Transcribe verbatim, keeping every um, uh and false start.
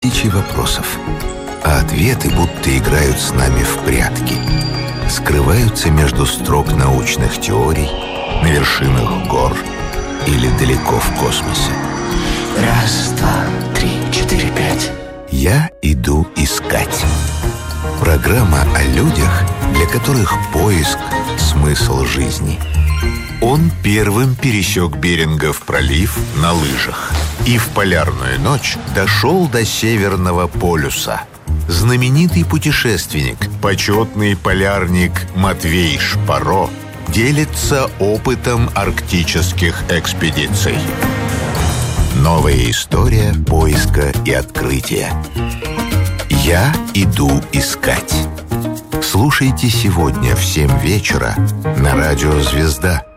тысячи вопросов, а ответы будто играют с нами в прятки. Скрываются между строк научных теорий, на вершинах гор или далеко в космосе. Раз, два, три, четыре, пять. Я иду искать. Программа о людях, для которых поиск – смысл жизни. Он первым пересек Берингов пролив на лыжах и в полярную ночь дошел до Северного полюса. Знаменитый путешественник, почетный полярник Матвей Шпаро делится опытом арктических экспедиций. Новая история поиска и открытия. Я иду искать. Слушайте сегодня в семь вечера на радио «Звезда».